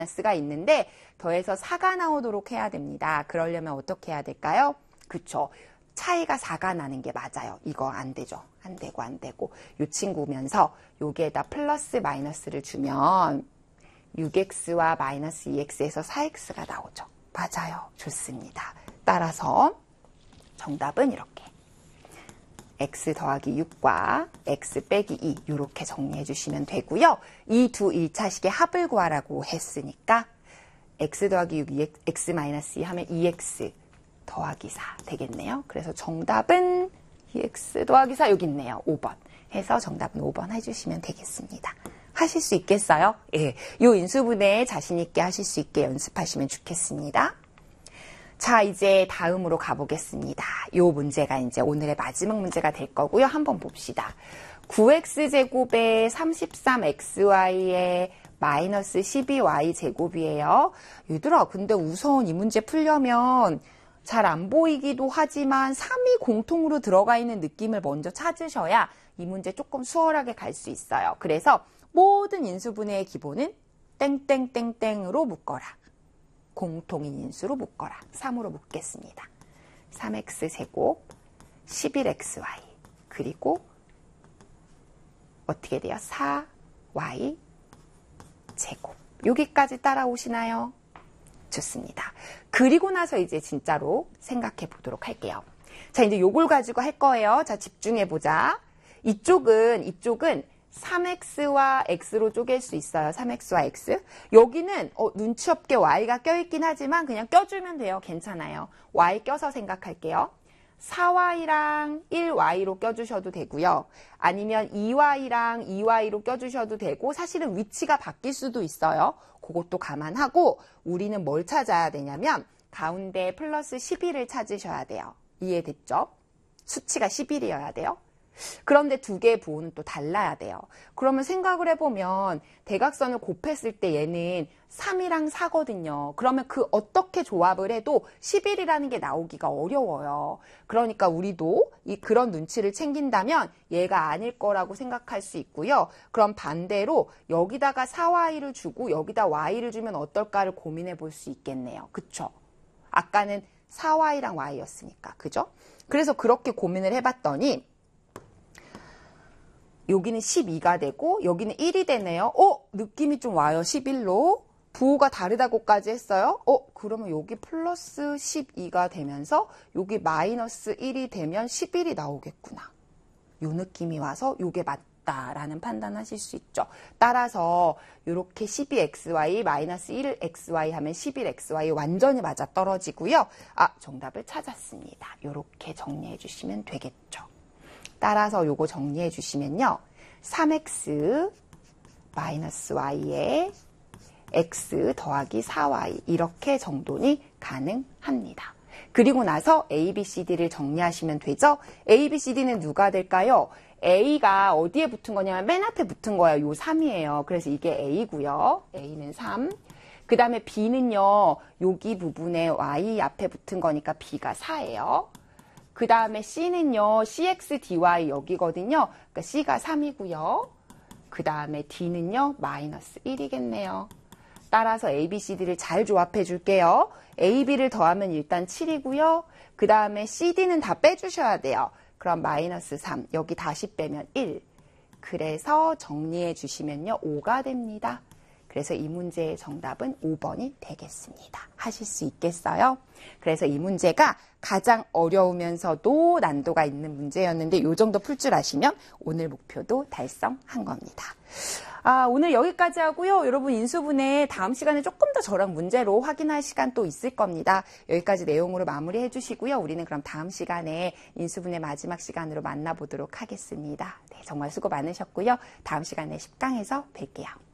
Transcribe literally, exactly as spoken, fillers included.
마이너스가 있는데 더해서 사가 나오도록 해야 됩니다. 그러려면 어떻게 해야 될까요? 그쵸. 차이가 사가 나는 게 맞아요. 이거 안 되죠. 안 되고 안 되고. 이 친구면서 여기에다 플러스 마이너스를 주면 육 엑스와 마이너스 이 엑스에서 사 엑스가 나오죠. 맞아요. 좋습니다. 따라서 정답은 이렇게. x 더하기 육과 x 빼기 이 이렇게 정리해 주시면 되고요. 이 두 일 차식의 합을 구하라고 했으니까 x 더하기 육, x 마이너스 이 하면 이 엑스 더하기 사 되겠네요. 그래서 정답은 이 엑스 더하기 사 여기 있네요. 오 번 해서 정답은 오 번 해주시면 되겠습니다. 하실 수 있겠어요? 예, 이 인수분해 자신 있게 하실 수 있게 연습하시면 좋겠습니다. 자, 이제 다음으로 가보겠습니다. 이 문제가 이제 오늘의 마지막 문제가 될 거고요. 한번 봅시다. 구 엑스 제곱에 삼십삼 엑스 와이에 마이너스 십이 와이 제곱이에요. 얘들아, 근데 우선 이 문제 풀려면 잘 안 보이기도 하지만 삼이 공통으로 들어가 있는 느낌을 먼저 찾으셔야 이 문제 조금 수월하게 갈 수 있어요. 그래서 모든 인수분해의 기본은 땡땡땡땡으로 묶어라. 공통인 인수로 묶어라. 삼으로 묶겠습니다. 삼 엑스 제곱, 십일 엑스 와이, 그리고 어떻게 돼요? 사 와이 제곱. 여기까지 따라오시나요? 좋습니다. 그리고 나서 이제 진짜로 생각해 보도록 할게요. 자, 이제 요걸 가지고 할 거예요. 자, 집중해 보자. 이쪽은, 이쪽은 삼 엑스와 x로 쪼갤 수 있어요. 삼 엑스와 x. 여기는 어, 눈치 없게 y가 껴있긴 하지만 그냥 껴주면 돼요. 괜찮아요. y 껴서 생각할게요. 사 와이랑 일 와이로 껴주셔도 되고요. 아니면 이 와이랑 이 와이로 껴주셔도 되고 사실은 위치가 바뀔 수도 있어요. 그것도 감안하고 우리는 뭘 찾아야 되냐면 가운데 플러스 십일을 찾으셔야 돼요. 이해됐죠? 수치가 십일이어야 돼요. 그런데 두 개의 부호는 또 달라야 돼요. 그러면 생각을 해보면 대각선을 곱했을 때 얘는 삼이랑 사거든요. 그러면 그 어떻게 조합을 해도 십일이라는 게 나오기가 어려워요. 그러니까 우리도 이 그런 눈치를 챙긴다면 얘가 아닐 거라고 생각할 수 있고요. 그럼 반대로 여기다가 사 와이를 주고 여기다 y를 주면 어떨까를 고민해 볼 수 있겠네요. 그쵸? 아까는 사 와이랑 y였으니까. 그죠? 그래서 그렇게 고민을 해봤더니 여기는 십이가 되고 여기는 일이 되네요. 어? 느낌이 좀 와요. 십일로. 부호가 다르다고까지 했어요. 어? 그러면 여기 플러스 십이가 되면서 여기 마이너스 일이 되면 십일이 나오겠구나. 요 느낌이 와서 요게 맞다라는 판단하실 수 있죠. 따라서 이렇게 십이 엑스 와이 마이너스 일 엑스 와이 하면 십일 엑스 와이 완전히 맞아 떨어지고요. 아, 정답을 찾았습니다. 이렇게 정리해 주시면 되겠죠. 따라서 요거 정리해 주시면요. 삼 엑스 마이너스 y에 x 더하기 사 와이 이렇게 정돈이 가능합니다. 그리고 나서 a, b, c, d를 정리하시면 되죠. a, b, c, d는 누가 될까요? a가 어디에 붙은 거냐면 맨 앞에 붙은 거예요. 요 삼이에요. 그래서 이게 a고요. a는 삼. 그 다음에 b는요. 여기 부분에 y 앞에 붙은 거니까 b가 사예요. 그 다음에 C는요, 씨엑스 디와이 여기거든요. 그러니까 C가 삼이고요. 그 다음에 D는요, 마이너스 일이겠네요. 따라서 A, B, C, D를 잘 조합해 줄게요. A, B를 더하면 일단 칠이고요. 그 다음에 C, D는 다 빼주셔야 돼요. 그럼 마이너스 삼, 여기 다시 빼면 일. 그래서 정리해 주시면요, 오가 됩니다. 그래서 이 문제의 정답은 오 번이 되겠습니다. 하실 수 있겠어요? 그래서 이 문제가 가장 어려우면서도 난도가 있는 문제였는데 이 정도 풀 줄 아시면 오늘 목표도 달성한 겁니다. 아, 오늘 여기까지 하고요. 여러분 인수분해 다음 시간에 조금 더 저랑 문제로 확인할 시간 또 있을 겁니다. 여기까지 내용으로 마무리해 주시고요. 우리는 그럼 다음 시간에 인수분해 마지막 시간으로 만나보도록 하겠습니다. 네, 정말 수고 많으셨고요. 다음 시간에 십 강에서 뵐게요.